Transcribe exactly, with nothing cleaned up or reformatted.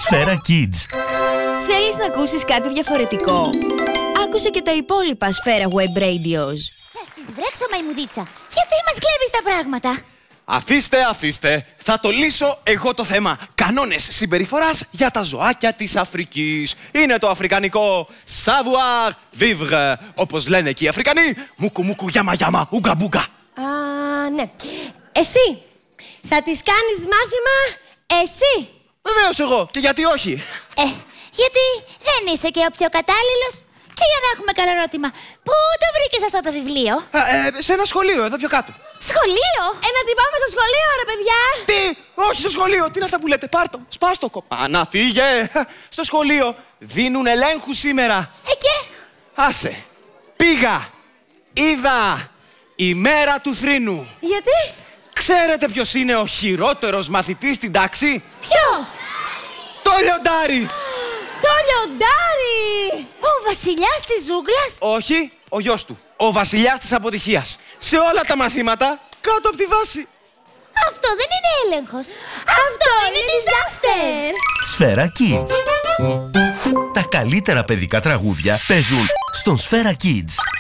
Σφαίρα Kids. Θέλεις να ακούσεις κάτι διαφορετικό? Άκουσε και τα υπόλοιπα Σφαίρα Web Radios. Θα στις βρέξω, μαϊμουδίτσα. Γιατί μας κλέβεις τα πράγματα? Αφήστε, αφήστε. Θα το λύσω εγώ το θέμα. Κανόνες συμπεριφοράς για τα ζωάκια της Αφρικής. Είναι το αφρικανικό savoir vivre. Όπως λένε και οι Αφρικανοί, μουκου μουκου γιάμα γιάμα, ουγκα μπούγκα. Α, ναι. Εσύ, θα τις κάνεις μάθημα, εσύ. Βεβαίως εγώ. Και γιατί όχι? Ε, γιατί δεν είσαι και ο πιο κατάλληλος. Και για να έχουμε καλό ερώτημα, πού το βρήκες αυτό το βιβλίο? Α, ε, σε ένα σχολείο, εδώ πιο κάτω. Σχολείο? Ε, να την πάμε στο σχολείο, ρε παιδιά. Τι! Όχι στο σχολείο! Τι είναι αυτά που λέτε? Πάρτο! Σπάστο! Κοπά! Να φύγε! Στο σχολείο δίνουν ελέγχου σήμερα. Ε, και? Άσε! Πήγα! Είδα! Η μέρα του θρήνου. Γιατί? Ξέρετε ποιος είναι ο χειρότερος μαθητής στην τάξη? Ποιος? Το λιοντάρι! Το λιοντάρι! Ο βασιλιάς της ζούγκλας? Όχι, ο γιος του. Ο βασιλιάς της αποτυχίας. Σε όλα τα μαθήματα κάτω από τη βάση. Αυτό δεν είναι έλεγχος. Αυτό είναι disaster! Σφαίρα Kids. Τα καλύτερα παιδικά τραγούδια παίζουν στον Σφαίρα Kids.